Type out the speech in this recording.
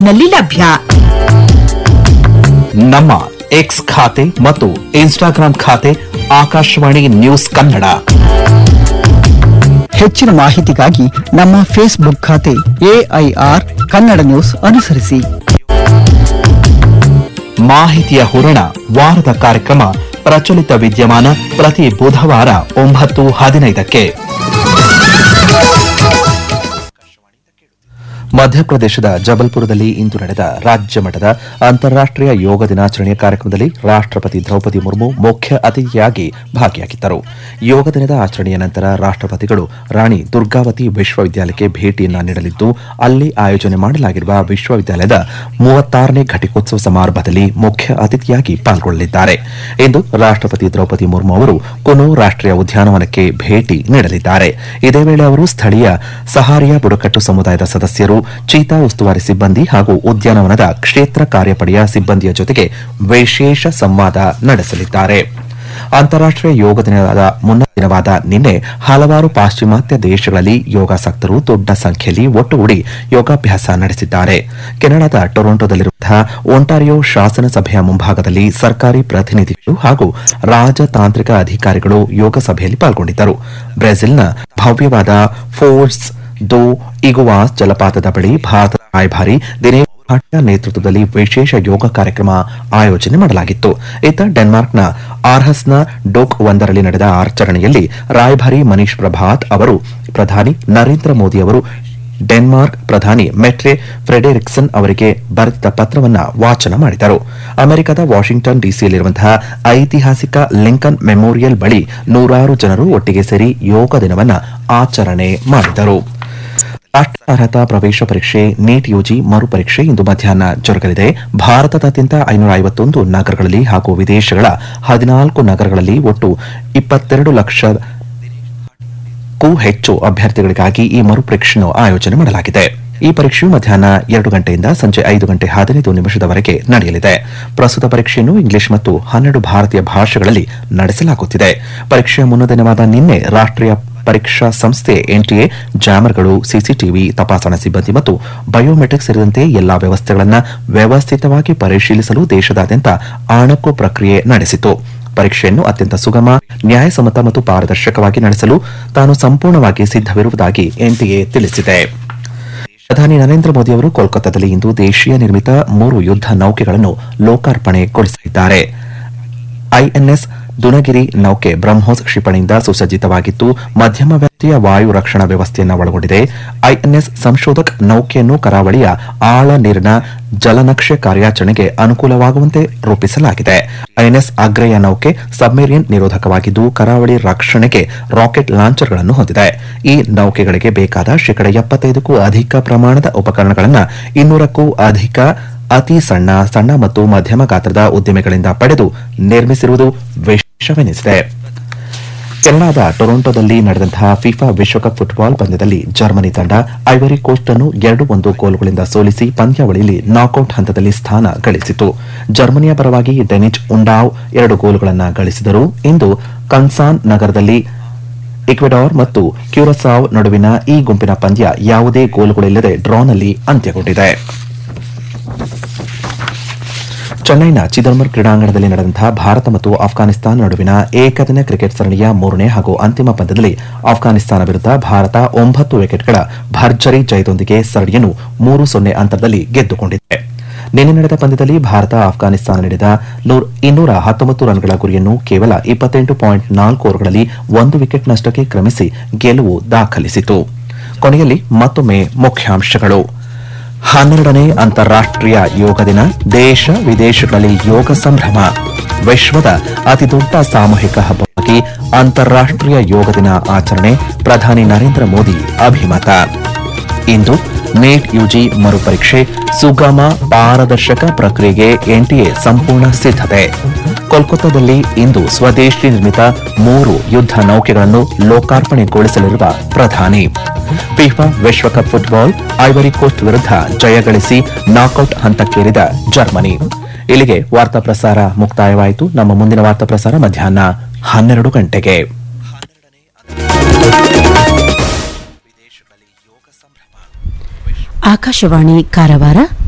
ನಲ್ಲಿ ಲಭ್ಯ. ನಮ್ಮ ಎಕ್ಸ್ ಖಾತೆ ಮತ್ತು ಇನ್ಸ್ಟಾಗ್ರಾಂ ಖಾತೆ ಆಕಾಶವಾಣಿ ನ್ಯೂಸ್ ಕನ್ನಡ. ಹೆಚ್ಚಿನ ಮಾಹಿತಿಗಾಗಿ ನಮ್ಮ ಫೇಸ್ಬುಕ್ ಖಾತೆ AIR ಕನ್ನಡ ನ್ಯೂಸ್ ಅನುಸರಿಸಿ. ಮಾಹಿತಿಯ ಹೂರಣ ವಾರದ ಕಾರ್ಯಕ್ರಮ ಪ್ರಚಲಿತ ವಿದ್ಯಮಾನ ಪ್ರತಿ ಬುಧವಾರ 9:15ಕ್ಕೆ. ಮಧ್ಯಪ್ರದೇಶದ ಜಬಲ್ಪುರದಲ್ಲಿ ಇಂದು ನಡೆದ ರಾಜ್ಯ ಮಟ್ಟದ ಅಂತಾರಾಷ್ಟೀಯ ಯೋಗ ದಿನಾಚರಣೆಯ ಕಾರ್ಯಕ್ರಮದಲ್ಲಿ ರಾಷ್ಟಪತಿ ದ್ರೌಪದಿ ಮುರ್ಮು ಮುಖ್ಯ ಅತಿಥಿಯಾಗಿ ಭಾಗಿಯಾಗಿದ್ದರು. ಯೋಗ ದಿನದ ಆಚರಣೆಯ ನಂತರ ರಾಷ್ಟಪತಿಗಳು ರಾಣಿ ದುರ್ಗಾವತಿ ವಿಶ್ವವಿದ್ಯಾಲಯಕ್ಕೆ ಭೇಟಿಯನ್ನ ನೀಡಲಿದ್ದು, ಅಲ್ಲಿ ಆಯೋಜನೆ ಮಾಡಲಾಗಿರುವ ವಿಶ್ವವಿದ್ಯಾಲಯದ 36ನೇ ಘಟಿಕೋತ್ಸವ ಸಮಾರಂಭದಲ್ಲಿ ಮುಖ್ಯ ಅತಿಥಿಯಾಗಿ ಪಾಲ್ಗೊಳ್ಳಲಿದ್ದಾರೆ. ಇಂದು ರಾಷ್ಟಪತಿ ದ್ರೌಪದಿ ಮುರ್ಮು ಅವರು ಕುನೋ ರಾಷ್ಟೀಯ ಉದ್ಯಾನವನಕ್ಕೆ ಭೇಟಿ ನೀಡಲಿದ್ದಾರೆ. ಇದೇ ವೇಳೆ ಅವರು ಸ್ಥಳೀಯ ಸಹಾರಿಯಾ ಬುಡಕಟ್ಟು ಸಮುದಾಯದ ಸದಸ್ಯರು, ಚೀತಾ ಉಸ್ತುವಾರಿ ಸಿಬ್ಬಂದಿ ಹಾಗೂ ಉದ್ಯಾನವನದ ಕ್ಷೇತ್ರ ಕಾರ್ಯಪಡೆಯ ಸಿಬ್ಬಂದಿಯ ಜೊತೆಗೆ ವಿಶೇಷ ಸಂವಾದ ನಡೆಸಲಿದ್ದಾರೆ. ಅಂತಾರಾಷ್ಟೀಯ ಯೋಗ ದಿನದ ಮುನ್ನಾ ದಿನವಾದ ನಿನ್ನೆ ಹಲವಾರು ಪಾಶ್ಚಿಮಾತ್ಯ ದೇಶಗಳಲ್ಲಿ ಯೋಗಾಸಕ್ತರು ದೊಡ್ಡ ಸಂಖ್ಯೆಯಲ್ಲಿ ಒಟ್ಟುಗೂಡಿ ಯೋಗಾಭ್ಯಾಸ ನಡೆಸಿದ್ದಾರೆ. ಕೆನಡಾದ ಟೊರೊಂಟೊದಲ್ಲಿರುವಂತಹ ಒಂಟಾರಿಯೋ ಶಾಸನ ಸಭೆಯ ಮುಂಭಾಗದಲ್ಲಿ ಸರ್ಕಾರಿ ಪ್ರತಿನಿಧಿಗಳು ಹಾಗೂ ರಾಜತಾಂತ್ರಿಕ ಅಧಿಕಾರಿಗಳು ಯೋಗ ಸಭೆಯಲ್ಲಿ ಪಾಲ್ಗೊಂಡಿದ್ದರು. ಬ್ರೆಜಿಲ್ನ ಭವ್ಯವಾದ ಫೋರ್ಸ್ ದೋ ಇಗುವಾಸ್ ಜಲಪಾತದ ಬಳಿ ಭಾರತದ ರಾಯಭಾರಿ ದಿನೇಶ್ ಭಾಟಿಯಾ ನೇತೃತ್ವದಲ್ಲಿ ವಿಶೇಷ ಯೋಗ ಕಾರ್ಯಕ್ರಮ ಆಯೋಜನೆ ಮಾಡಲಾಗಿತ್ತು. ಇತ್ತ ಡೆನ್ಮಾರ್ಕ್ನ ಆರ್ಹಸ್ನ ಡೋಕ್ ಒಂದರಲ್ಲಿ ನಡೆದ ಆಚರಣೆಯಲ್ಲಿ ರಾಯಭಾರಿ ಮನೀಶ್ ಪ್ರಭಾತ್ ಅವರು ಪ್ರಧಾನಿ ನರೇಂದ್ರ ಮೋದಿ ಅವರು ಡೆನ್ಮಾರ್ಕ್ ಪ್ರಧಾನಿ ಮೆಟ್ರೆ ಫ್ರೆಡೆರಿಕ್ಸನ್ ಅವರಿಗೆ ಬರೆದ ಪತ್ರವನ್ನು ವಾಚನ ಮಾಡಿದರು. ಅಮೆರಿಕದ ವಾಷಿಂಗ್ಟನ್ ಡಿಸಿಯಲ್ಲಿರುವಂತಹ ಐತಿಹಾಸಿಕ ಲಿಂಕನ್ ಮೆಮೋರಿಯಲ್ ಬಳಿ ನೂರಾರು ಜನರು ಒಟ್ಟಿಗೆ ಸೇರಿ ಯೋಗ ದಿನವನ್ನು ಆಚರಣೆ ಮಾಡಿದರು. ರಾಷ್ಟ್ರೀಯ ಅರ್ಹತಾ ಪ್ರವೇಶ ಪರೀಕ್ಷೆ ನೀಟ್ ಯುಜಿ ಮರುಪರೀಕ್ಷೆ ಇಂದು ಮಧ್ಯಾಹ್ನ ಜರುಗಲಿದೆ. ಭಾರತದಾದ್ಯಂತ 551 ನಗರಗಳಲ್ಲಿ ಹಾಗೂ ವಿದೇಶಗಳ 14 ನಗರಗಳಲ್ಲಿ ಒಟ್ಟು 22 ಲಕ್ಷಕ್ಕೂ ಹೆಚ್ಚು ಅಭ್ಯರ್ಥಿಗಳಿಗಾಗಿ ಈ ಮರುಪರೀಕ್ಷೆಯನ್ನು ಆಯೋಜನೆ ಮಾಡಲಾಗಿದೆ. ಈ ಪರೀಕ್ಷೆಯು ಮಧ್ಯಾಹ್ನ 2 ಗಂಟೆಯಿಂದ ಸಂಜೆ 5:15 ನಡೆಯಲಿದೆ. ಪ್ರಸ್ತುತ ಪರೀಕ್ಷೆಯನ್ನು ಇಂಗ್ಲಿಷ್ ಮತ್ತು 12 ಭಾರತೀಯ ಭಾಷೆಗಳಲ್ಲಿ ನಡೆಸಲಾಗುತ್ತಿದೆ. ಪರೀಕ್ಷೆಯ ಮುನ್ನ ದಿನವಾದ ನಿನ್ನೆ ರಾಷ್ಟ್ರೀಯ ಪರೀಕ್ಷಾ ಸಂಸ್ಥೆ NTA ಜಾಮರ್ಗಳು, ಸಿಸಿಟಿವಿ, ತಪಾಸಣಾ ಸಿಬ್ಬಂದಿ ಮತ್ತು ಬಯೋಮೆಟ್ರಿಕ್ ಸೇರಿದಂತೆ ಎಲ್ಲಾ ವ್ಯವಸ್ಥೆಗಳನ್ನು ವ್ಯವಸ್ಥಿತವಾಗಿ ಪರಿಶೀಲಿಸಲು ದೇಶದಾದ್ಯಂತ ಆಣಕು ಪ್ರಕ್ರಿಯೆ ನಡೆಸಿತು. ಪರೀಕ್ಷೆಯನ್ನು ಅತ್ಯಂತ ಸುಗಮ, ನ್ಯಾಯಸಮ್ಮತ ಮತ್ತು ಪಾರದರ್ಶಕವಾಗಿ ನಡೆಸಲು ತಾನು ಸಂಪೂರ್ಣವಾಗಿ ಸಿದ್ದವಿರುವುದಾಗಿ NTA ತಿಳಿಸಿದೆ. ಪ್ರಧಾನಿ ನರೇಂದ್ರ ಮೋದಿ ಅವರು ಕೋಲ್ಕತ್ತಾದಲ್ಲಿ ಇಂದು ದೇಶೀಯ ನಿರ್ಮಿತ 3 ಯುದ್ಧ ನೌಕೆಗಳನ್ನು ಲೋಕಾರ್ಪಣೆಗೊಳಿಸಲಿದ್ದಾರೆ. INS ದುನಗಿರಿ ನೌಕೆ ಬ್ರಹ್ಮೋಸ್ ಕ್ಷಿಪಣಿಯಿಂದ ಸುಸಜ್ಜಿತವಾಗಿದ್ದು ಮಧ್ಯಮ ವ್ಯಾಪ್ತಿಯ ವಾಯು ರಕ್ಷಣಾ ವ್ಯವಸ್ಥೆಯನ್ನು ಒಳಗೊಂಡಿದೆ. INS ಸಂಶೋಧಕ್ ನೌಕೆಯನ್ನು ಕರಾವಳಿಯ ಆಳ ನೀರಿನ ಜಲನಕ್ಷೆ ಕಾರ್ಯಾಚರಣೆಗೆ ಅನುಕೂಲವಾಗುವಂತೆ ರೂಪಿಸಲಾಗಿದೆ. INS ಅಗ್ರೇಯ ನೌಕೆ ಸಬ್ಮೆರಿನ್ ನಿರೋಧಕವಾಗಿದ್ದು ಕರಾವಳಿ ರಕ್ಷಣೆಗೆ ರಾಕೆಟ್ ಲಾಂಚರ್ಗಳನ್ನು ಹೊಂದಿದೆ. ಈ ನೌಕೆಗಳಿಗೆ ಬೇಕಾದ 75%ಕ್ಕೂ ಅಧಿಕ ಪ್ರಮಾಣದ ಉಪಕರಣಗಳನ್ನು 200ಕ್ಕೂ ಅಧಿಕ ಅತಿ ಸಣ್ಣ ಮತ್ತು ಮಧ್ಯಮ ಗಾತ್ರದ ಉದ್ದಿಮೆಗಳಿಂದ ಪಡೆದು ನಿರ್ಮಿಸಿರುವುದು ವಿಶೇಷವೆನಿಸಿದೆ. ಕೆನಡಾದ ಟೊರೊಂಟೊದಲ್ಲಿ ನಡೆದಂತಹ ಫಿಫಾ ವಿಶ್ವಕಪ್ ಫುಟ್ಬಾಲ್ ಪಂದ್ಯದಲ್ಲಿ ಜರ್ಮನಿ ತಂಡ ಐವರಿ ಕೋಸ್ಟ್ ಅನ್ನು 2-1 ಗೋಲುಗಳಿಂದ ಸೋಲಿಸಿ ಪಂದ್ಯಾವಳಿಯಲ್ಲಿ ನಾಕೌಟ್ ಹಂತದಲ್ಲಿ ಸ್ಥಾನ ಗಳಿಸಿತು. ಜರ್ಮನಿಯ ಪರವಾಗಿ ಡೆನಿಚ್ ಉಂಡಾವ್ 2 ಗೋಲುಗಳನ್ನು ಗಳಿಸಿದರು. ಇಂದು ಕನ್ಸಾನ್ ನಗರದಲ್ಲಿ ಇಕ್ವೆಡಾರ್ ಮತ್ತು ಕ್ಯೂರಸಾವ್ ನಡುವಿನ ಈ ಗುಂಪಿನ ಪಂದ್ಯ ಯಾವುದೇ ಗೋಲುಗಳಿಲ್ಲದೆ ಡ್ರಾನಲ್ಲಿ ಅಂತ್ಯಗೊಂಡಿದೆ. ಚೆನ್ನೈನ ಚಿದಂಬರಂ ಕ್ರೀಡಾಂಗಣದಲ್ಲಿ ನಡೆದಂತಹ ಭಾರತ ಮತ್ತು ಅಫ್ಘಾನಿಸ್ತಾನ ನಡುವಿನ ಏಕದಿನ ಕ್ರಿಕೆಟ್ ಸರಣಿಯ 3ನೇ ಹಾಗೂ ಅಂತಿಮ ಪಂದ್ಯದಲ್ಲಿ ಅಫ್ಘಾನಿಸ್ತಾನ ವಿರುದ್ಧ ಭಾರತ 9 ವಿಕೆಟ್ಗಳ ಭರ್ಜರಿ ಜಯದೊಂದಿಗೆ ಸರಣಿಯನ್ನು 3-0 ಅಂತರದಲ್ಲಿ ಗೆದ್ದುಕೊಂಡಿದೆ. ನಿನ್ನೆ ನಡೆದ ಪಂದ್ಯದಲ್ಲಿ ಭಾರತ ಅಫ್ಘಾನಿಸ್ತಾನ ನೀಡಿದ 219 ರನ್ಗಳ ಗುರಿಯನ್ನು ಕೇವಲ 28.4 ಓವರ್ಗಳಲ್ಲಿ 1 ವಿಕೆಟ್ ನಷ್ಟಕ್ಕೆ ಕ್ರಮಿಸಿ ಗೆಲುವು ದಾಖಲಿಸಿತು. ಕೊನೆಯಲ್ಲಿ ಮತ್ತೊಮ್ಮೆ ಮುಖ್ಯಾಂಶಗಳು. 12ನೇ ಅಂತಾರಾಷ್ಟೀಯ ಯೋಗ ದಿನ, ದೇಶ ವಿದೇಶಗಳಲ್ಲಿ ಯೋಗ ಸಂಭ್ರಮ. ವಿಶ್ವದ ಅತಿದೊಡ್ಡ ಸಾಮೂಹಿಕ ಹಬ್ಬವಾಗಿ ಅಂತಾರಾಷ್ಟೀಯ ಯೋಗ ದಿನ ಆಚರಣೆ, ಪ್ರಧಾನಿ ನರೇಂದ್ರ ಮೋದಿ ಅಭಿಮತ. ಇಂದು ನೀಟ್ ಯುಜಿ ಮರುಪರೀಕ್ಷೆ, ಸುಗಮ ಪಾರದರ್ಶಕ ಪ್ರಕ್ರಿಯೆಗೆ NTA ಸಂಪೂರ್ಣ ಸಿದ್ಧತೆ. ಕೋಲ್ಕತ್ತಾದಲ್ಲಿ ಇಂದು ಸ್ವದೇಶಿ ನಿರ್ಮಿತ 3 ಯುದ್ಧ ನೌಕೆಗಳನ್ನು ಲೋಕಾರ್ಪಣೆಗೊಳಿಸಲಿರುವ ಪ್ರಧಾನಿ. ಫಿಫಾ ವಿಶ್ವಕಪ್ ಫುಟ್ಬಾಲ್, ಐವರಿ ಕೋಸ್ಟ್ ವಿರುದ್ಧ ಜಯಗಳಿಸಿ ನಾಕೌಟ್ ಹಂತಕ್ಕೇರಿದ ಜರ್ಮನಿ. ಇಲ್ಲಿಗೆ ವಾರ್ತಾ ಪ್ರಸಾರ ಮುಕ್ತಾಯವಾಯಿತು. ನಮ್ಮ ಮುಂದಿನ ವಾರ್ತಾ ಪ್ರಸಾರ ಮಧ್ಯಾಹ್ನ 12 ಗಂಟೆಗೆ. ಆಕಾಶವಾಣಿ ಕಾರವಾರ